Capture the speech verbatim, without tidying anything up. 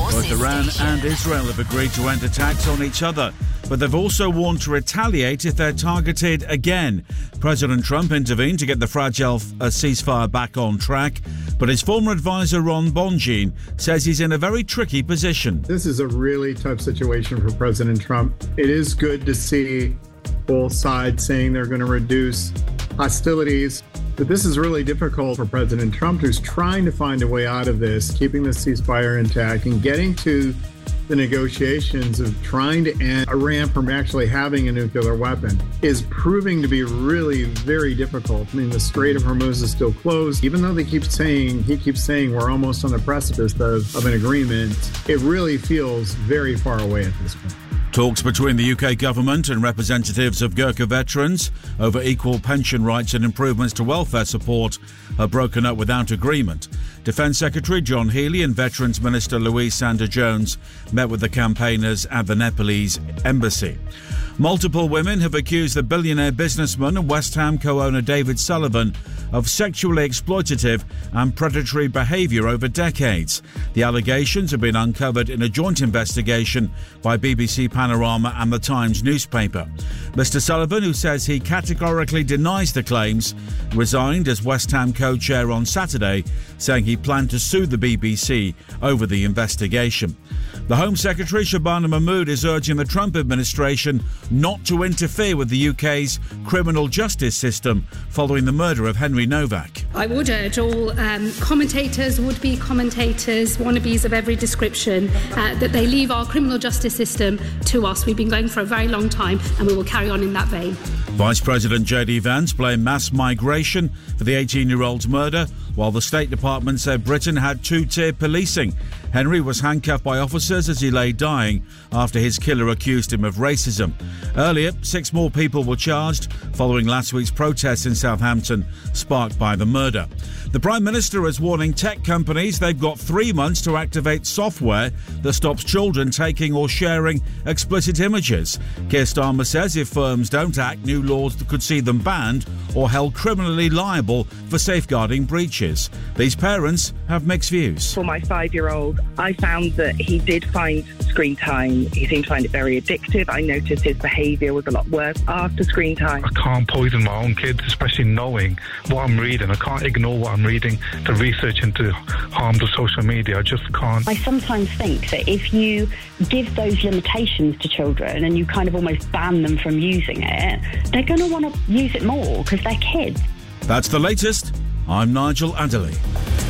Both Iran and Israel have agreed to end attacks on each other, but they've also warned to retaliate if they're targeted again. President Trump intervened to get the fragile uh, ceasefire back on track, but his former advisor Ron Bonjean says he's in a very tricky position. This is a really tough situation for President Trump. It is good to see both sides saying they're going to reduce hostilities, but this is really difficult for President Trump, who's trying to find a way out of this, keeping the ceasefire intact and getting to the negotiations of trying to end Iran from actually having a nuclear weapon is proving to be really very difficult. I mean, the Strait of Hormuz is still closed. Even though they keep saying, he keeps saying we're almost on the precipice of, of an agreement, it really feels very far away at this point. Talks between the U K government and representatives of Gurkha veterans over equal pension rights and improvements to welfare support have broken up without agreement. Defence Secretary John Healey and Veterans Minister Louise Sanders-Jones met with the campaigners at the Nepalese embassy. Multiple women have accused the billionaire businessman and West Ham co-owner David Sullivan of sexually exploitative and predatory behaviour over decades. The allegations have been uncovered in a joint investigation by B B C Panorama and the Times newspaper. Mister Sullivan, who says he categorically denies the claims, resigned as West Ham co-chair on Saturday, saying he planned to sue the B B C over the investigation. The Home Secretary, Shabana Mahmood, is urging the Trump administration not to interfere with the U K's criminal justice system following the murder of Henry Novak. I would urge all um, commentators, would-be commentators, wannabes of every description, uh, that they leave our criminal justice system to us. We've been going for a very long time and we will carry on in that vein. Vice President J D Vance blamed mass migration for the eighteen-year-old's murder, while the State Department said Britain had two-tier policing. Henry was handcuffed by officers as he lay dying after his killer accused him of racism. Earlier, six more people were charged following last week's protests in Southampton sparked by the murder. The Prime Minister is warning tech companies they've got three months to activate software that stops children taking or sharing explicit images. Keir Starmer says if firms don't act, new laws could see them banned or held criminally liable for safeguarding breaches. These parents have mixed views. For my five-year-old, I found that he did find screen time. He seemed to find it very addictive. I noticed his behaviour was a lot worse after screen time. I can't poison my own kids, especially knowing what I'm reading. I can't ignore what I'm reading, the research into harms of social media. I just can't. I sometimes think that if you give those limitations to children and you kind of almost ban them from using it, they're going to want to use it more because they're kids. That's the latest. I'm Nigel Adderley.